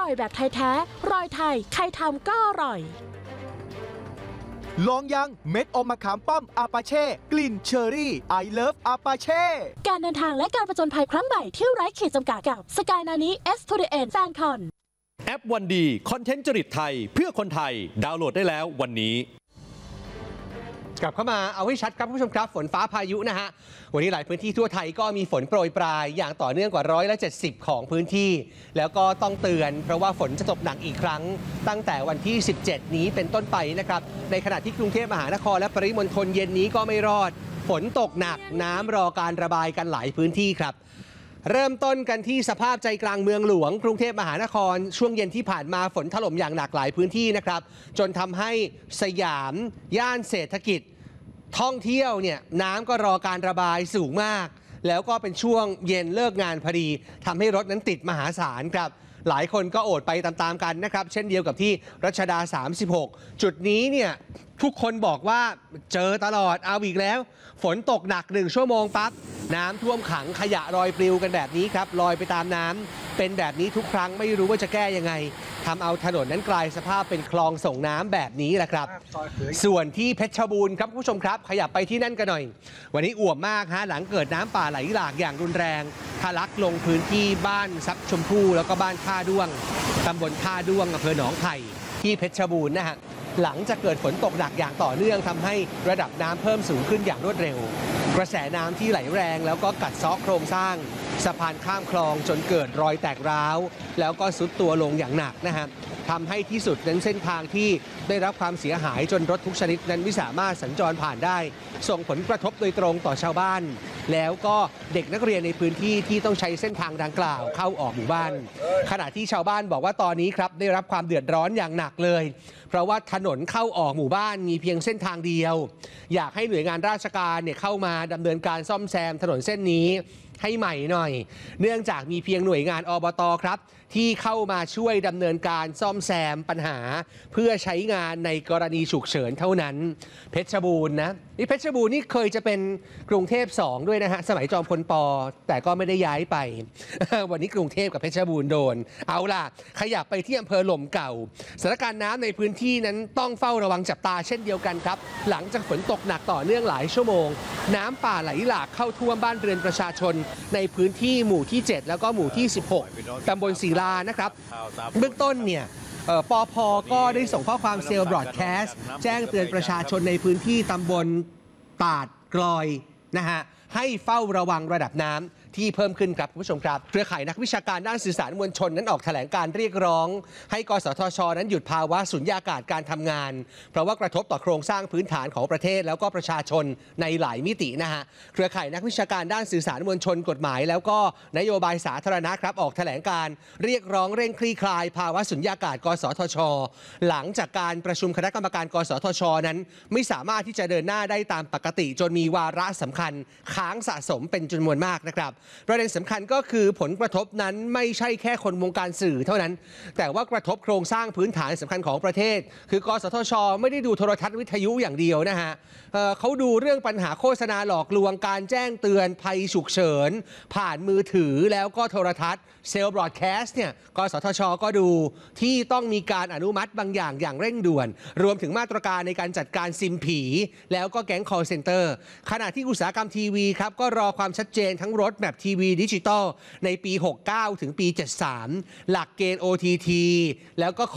อยแบบไทยแท้รอยไทยใครทำก็อร่อยลองยังเม็ดอมมะขามป้อมอาปาเช่กลิ่นเชอรี่ไอเลิฟอาปาเช่การเดินทางและการผจญภัยครั้งใหม่ที่ไร้ขีดจำกัดกับสกายนานี้ S to the End แฟนคอนแอปวันดีคอนเทนต์จริตไทยเพื่อคนไทยดาวน์โหลดได้แล้ววันนี้กลับเข้ามาเอาให้ชัดครับผู้ชมครับฝนฟ้าพายุนะฮะวันนี้หลายพื้นที่ทั่วไทยก็มีฝนโปรยปลายอย่างต่อเนื่องกว่า170ของพื้นที่แล้วก็ต้องเตือนเพราะว่าฝนจะตกหนักอีกครั้งตั้งแต่วันที่17นี้เป็นต้นไปนะครับในขณะที่กรุงเทพมหานครและปริมณฑลเย็นนี้ก็ไม่รอดฝนตกหนักน้ำรอการระบายกันหลายพื้นที่ครับเริ่มต้นกันที่สภาพใจกลางเมืองหลวงกรุงเทพมหานครช่วงเย็นที่ผ่านมาฝนถล่มอย่างหนักหลายพื้นที่นะครับจนทำให้สยามย่านเศรษฐกิจท่องเที่ยวเนี่ยน้ำก็รอการระบายสูงมากแล้วก็เป็นช่วงเย็นเลิกงานพอดีทำให้รถนั้นติดมหาศาลครับหลายคนก็โอดไปตามๆกันนะครับเช่นเดียวกับที่รัชดา36จุดนี้เนี่ยทุกคนบอกว่าเจอตลอดเอาอีกแล้วฝนตกหนัก1ชั่วโมงปั๊บน้ำท่วมขังขยะลอยปลิวกันแบบนี้ครับลอยไปตามน้ำเป็นแบบนี้ทุกครั้งไม่รู้ว่าจะแก้ยังไงทำเอาถนนนั้นกลายสภาพเป็นคลองส่งน้ำแบบนี้แหละครับส่วนที่เพชรบูรณ์ครับผู้ชมครับขยับไปที่นั่นกันหน่อยวันนี้อ่วมมากฮะหลังเกิดน้ำป่าไหลหลากอย่างรุนแรงทะลักลงพื้นที่บ้านทรัพย์ชมพู่แล้วก็บ้านท่าด้วงตำบลท่าด้วงอำเภอหนองไผ่ที่เพชรบูรณ์นะฮะหลังจากเกิดฝนตกหนักอย่างต่อเนื่องทำให้ระดับน้ำเพิ่มสูงขึ้นอย่างรวดเร็วกระแสน้ำที่ไหลแรงแล้วก็กัดเซาะโครงสร้างสะพานข้ามคลองจนเกิดรอยแตกร้าวแล้วก็ทรุดตัวลงอย่างหนักนะฮะทำให้ที่สุดนั้นเส้นทางที่ได้รับความเสียหายจนรถทุกชนิดนั้นไม่สามารถสัญจรผ่านได้ส่งผลกระทบโดยตรงต่อชาวบ้านแล้วก็เด็กนักเรียนในพื้นที่ที่ต้องใช้เส้นทางดังกล่าวเข้าออกหมู่บ้านขณะที่ชาวบ้านบอกว่าตอนนี้ครับได้รับความเดือดร้อนอย่างหนักเลยเพราะว่าถนนเข้าออกหมู่บ้านมีเพียงเส้นทางเดียวอยากให้หน่วยงานราชการเนี่ยเข้ามาดำเนินการซ่อมแซมถนนเส้นนี้ให้ใหม่หน่อยเนื่องจากมีเพียงหน่วยงานอบต.ครับที่เข้ามาช่วยดำเนินการซ่อมแซมปัญหาเพื่อใช้งานในกรณีฉุกเฉินเท่านั้นเพชรบูรณ์นะนี่เพชรบูรณ์นี่เคยจะเป็นกรุงเทพ2ด้วยนะฮะสมัยจอมพลป.แต่ก็ไม่ได้ย้ายไป วันนี้กรุงเทพกับเพชรบูรณ์โดนเอาล่ะขยับไปที่อำเภอหล่มเก่าสถานการณ์น้ำในพื้นที่นั้นต้องเฝ้าระวังจับตาเช่นเดียวกันครับหลังจากฝนตกหนักต่อเนื่องหลายชั่วโมงน้ำป่าไหลหลากเข้าท่วมบ้านเรือนประชาชนในพื้นที่หมู่ที่7แล้วก็หมู่ที่16ตำบลศรีลานะครับเบื้องต้นเนี่ยปพ.ก็ได้ส่งข้อความเซลล์บรอดแคสต์แจ้งเตือนประชาชนในพื้นที่ตำบลตาดกลอยนะฮะให้เฝ้าระวังระดับน้ำที่เพิ่มขึ้นครับคุณผู้ชมครับเครือข่ายนักวิชาการด้านสื่อสารมวลชนนั้นออกแถลงการเรียกร้องให้กสทช.นั้นหยุดภาวะสุญญากาศการทำงานเพราะว่ากระทบต่อโครงสร้างพื้นฐานของประเทศแล้วก็ประชาชนในหลายมิตินะฮะเครือข่ายนักวิชาการด้านสื่อสารมวลชนกฎหมายแล้วก็นโยบายสาธารณะครับออกแถลงการเรียกร้องเร่งคลี่คลายภาวะสุญญากาศกสทช.หลังจากการประชุมคณะกรรมการกสทช.นั้นไม่สามารถที่จะเดินหน้าได้ตามปกติจนมีวาระสำคัญค้างสะสมเป็นจำนวนมากนะครับประเด็นสำคัญก็คือผลกระทบนั้นไม่ใช่แค่คนวงการสื่อเท่านั้นแต่ว่ากระทบโครงสร้างพื้นฐานสำคัญของประเทศคือกสทช.ไม่ได้ดูโทรทัศน์วิทยุอย่างเดียวนะฮะเขาดูเรื่องปัญหาโฆษณาหลอกลวงการแจ้งเตือนภัยฉุกเฉินผ่านมือถือแล้วก็โทรทัศน์เซลล์บรอดแคสต์เนี่ยกสทช.ก็ดูที่ต้องมีการอนุมัติบางอย่างอย่างเร่งด่วนรวมถึงมาตรการในการจัดการซิมผีแล้วก็แก๊ง call center ขณะที่อุตสาหกรรมทีวีครับก็รอความชัดเจนทั้งรถแมพทีวีดิจิตอลในปี69ถึงปี73หลักเกณฑ์ OTT แล้วก็